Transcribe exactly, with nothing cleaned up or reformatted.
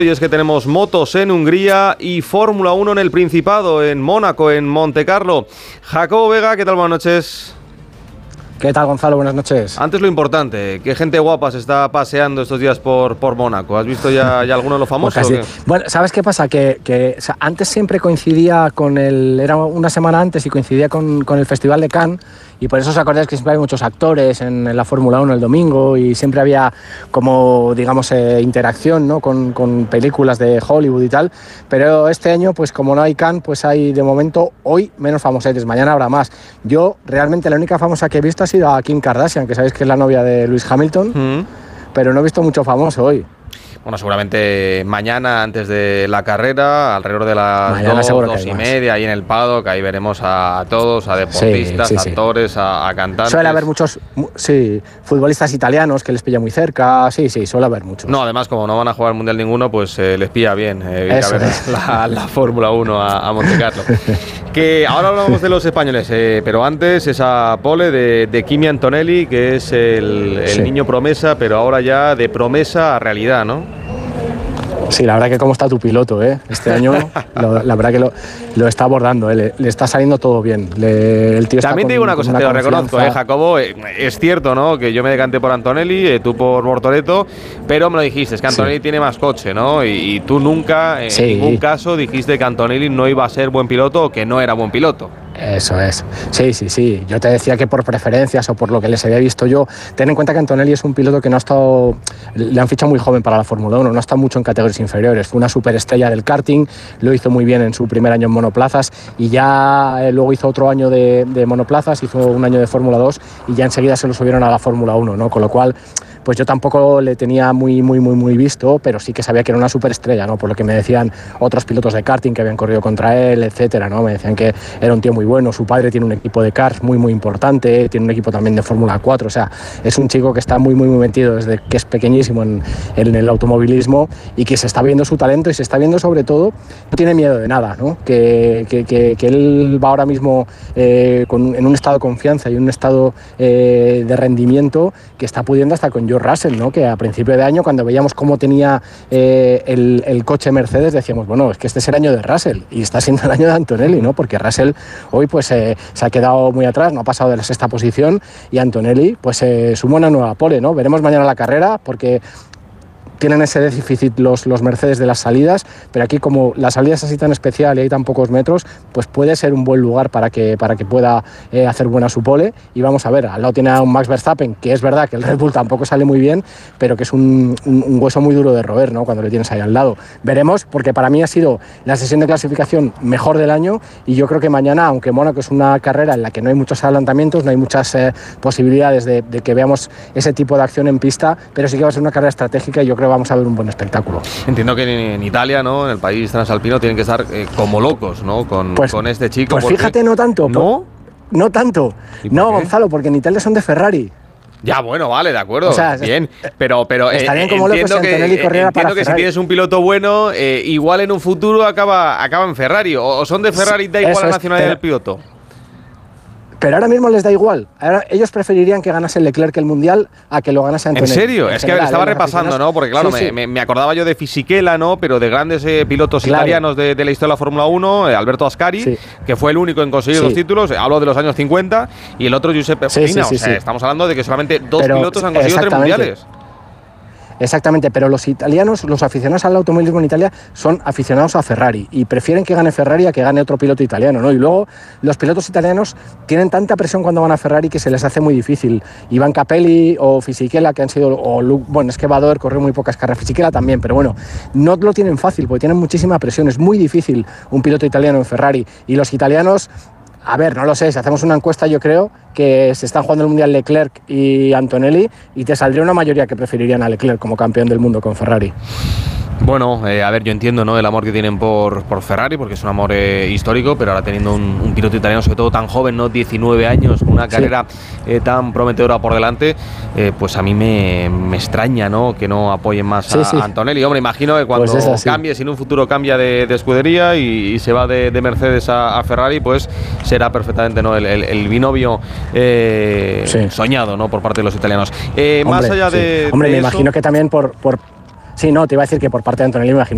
Y es que tenemos motos en Hungría y Fórmula uno en el Principado, en Mónaco, en Montecarlo. Jacobo Vega, ¿qué tal? Buenas noches. ¿Qué tal, Gonzalo? Buenas noches. Antes lo importante, ¿qué gente guapa se está paseando estos días por, por Mónaco? ¿Has visto ya, ya alguno de los famosos? Pues casi, bueno, ¿sabes qué pasa? Que, que o sea, antes siempre coincidía con el... Era una semana antes y coincidía con, con el Festival de Cannes, y por eso os acordáis que siempre hay muchos actores en, en la Fórmula uno el domingo, y siempre había como, digamos, eh, interacción, ¿no? con, con películas de Hollywood y tal. Pero este año, pues como no hay Cannes, pues hay de momento hoy menos famosetes, mañana habrá más. Yo realmente la única famosa que he visto ha sido a Kim Kardashian, que sabéis que es la novia de Lewis Hamilton, mm. pero no he visto mucho famoso hoy. Bueno, seguramente mañana, antes de la carrera, alrededor de las mañana dos, dos y media, ahí en el paddock, ahí veremos a todos, a deportistas, sí, sí, sí. actores, a, a cantantes. Suele haber muchos, sí, futbolistas italianos que les pilla muy cerca, sí, sí, suele haber muchos. No, además, como no van a jugar el Mundial ninguno, pues eh, les pilla bien eh, ir Eso a ver es. la, la Fórmula uno a, a Montecarlo. Que ahora hablamos de los españoles, eh, pero antes esa pole de, de Kimi Antonelli, que es el, el sí. niño promesa, pero ahora ya de promesa a realidad, ¿no? Sí, la verdad que cómo está tu piloto, ¿eh? Este año, lo, la verdad que lo, lo está abordando, ¿eh? le, le está saliendo todo bien. Le, el tío También está te digo una cosa, una te lo reconozco, ¿eh, Jacobo? Eh, es cierto, ¿no? Que yo me decanté por Antonelli, eh, tú por Bortoleto, pero me lo dijiste, es que Antonelli sí. tiene más coche, ¿no? Y, y tú nunca, en sí. ningún caso, dijiste que Antonelli no iba a ser buen piloto o que no era buen piloto. Eso es, sí, sí, sí. Yo te decía que por preferencias o por lo que les había visto yo, ten en cuenta que Antonelli es un piloto que no ha estado, le han fichado muy joven para la Fórmula uno, no ha estado mucho en categorías inferiores, fue una superestrella del karting, lo hizo muy bien en su primer año en monoplazas y ya eh, luego hizo otro año de, de monoplazas, hizo un año de Fórmula dos y ya enseguida se lo subieron a la Fórmula uno, ¿no? Con lo cual, pues yo tampoco le tenía muy, muy, muy, muy visto, pero sí que sabía que era una superestrella, ¿no? Por lo que me decían otros pilotos de karting que habían corrido contra él, etcétera, ¿no? Me decían que era un tío muy bueno, su padre tiene un equipo de karts muy, muy importante, tiene un equipo también de Fórmula cuatro, o sea, es un chico que está muy, muy, muy metido desde que es pequeñísimo en, en el automovilismo y que se está viendo su talento y se está viendo sobre todo, no tiene miedo de nada, ¿no? Que, que, que, que él va ahora mismo eh, con, en un estado de confianza y un estado eh, de rendimiento que está pudiendo hasta con George Russell, ¿no? Que a principio de año, cuando veíamos cómo tenía eh, el, el coche Mercedes, decíamos, bueno, es que este es el año de Russell y está siendo el año de Antonelli, ¿no? Porque Russell hoy pues eh, se ha quedado muy atrás, no ha pasado de la sexta posición y Antonelli pues eh, suma una nueva pole, ¿no? Veremos mañana la carrera porque tienen ese déficit los, los Mercedes de las salidas, pero aquí como la salida es así tan especial y hay tan pocos metros, pues puede ser un buen lugar para que, para que pueda eh, hacer buena su pole. Y vamos a ver, al lado tiene a un Max Verstappen, que es verdad que el Red Bull tampoco sale muy bien, pero que es un, un, un hueso muy duro de roer, ¿no? Cuando le tienes ahí al lado. Veremos, porque para mí ha sido la sesión de clasificación mejor del año y yo creo que mañana, aunque Mónaco es una carrera en la que no hay muchos adelantamientos, no hay muchas eh, posibilidades de, de que veamos ese tipo de acción en pista, pero sí que va a ser una carrera estratégica y yo creo que vamos a ver un buen espectáculo. Entiendo que en, en Italia, ¿no? En el país transalpino tienen que estar eh, como locos, ¿no? Con, pues, con este chico. Pues fíjate, no tanto. ¿No? Por, no tanto. No, Gonzalo, porque en Italia son de Ferrari. Ya, bueno, vale, de acuerdo, o sea, bien, es, pero, pero estarían eh, como entiendo locos que, si Antonelli corriera entiendo para que Ferrari. Si tienes un piloto bueno, eh, igual en un futuro acaba, acaba en Ferrari, o, o son de Ferrari, da igual la nacionalidad del piloto. Pero ahora mismo les da igual. Ahora, ellos preferirían que ganase Leclerc el Mundial a que lo ganase Antonelli. ¿En serio? En es general, que estaba repasando, ¿no? Porque claro, sí, sí. Me, me acordaba yo de Fisichella, ¿no? Pero de grandes eh, pilotos claro. italianos de, de la historia de la Fórmula uno, eh, Alberto Ascari, sí. que fue el único en conseguir sí. los títulos, eh, hablo de los años cincuenta, y el otro Giuseppe Farina. Sí, sí, sí, o sea, sí. estamos hablando de que solamente dos Pero, pilotos han conseguido tres mundiales. Exactamente, pero los italianos, los aficionados al automovilismo en Italia son aficionados a Ferrari y prefieren que gane Ferrari a que gane otro piloto italiano, ¿no? Y luego los pilotos italianos tienen tanta presión cuando van a Ferrari que se les hace muy difícil. Iván Capelli o Fisichella, que han sido, o Luke, bueno, es que Vador corrió muy pocas carreras, Fisichella también, pero bueno, no lo tienen fácil porque tienen muchísima presión, es muy difícil un piloto italiano en Ferrari y los italianos... A ver, no lo sé, si hacemos una encuesta yo creo que se están jugando el Mundial Leclerc y Antonelli y te saldría una mayoría que preferirían a Leclerc como campeón del mundo con Ferrari. Bueno, eh, a ver, yo entiendo, ¿no?, el amor que tienen por, por Ferrari, porque es un amor eh, histórico, pero ahora teniendo un, un piloto italiano, sobre todo tan joven, ¿no?, diecinueve años, con una carrera sí. eh, tan prometedora por delante, eh, pues a mí me, me extraña, ¿no?, que no apoyen más sí, a sí. Antonelli. Hombre, imagino que cuando pues cambie, si en un futuro cambia de, de escudería y, y se va de, de Mercedes a, a Ferrari, pues será perfectamente, ¿no?, el, el, el binomio eh, sí. soñado, ¿no?, por parte de los italianos. Eh, hombre, más allá sí. de Hombre, de me eso, imagino que también por... por Sí, no, te iba a decir que por parte de Antonelli me imagino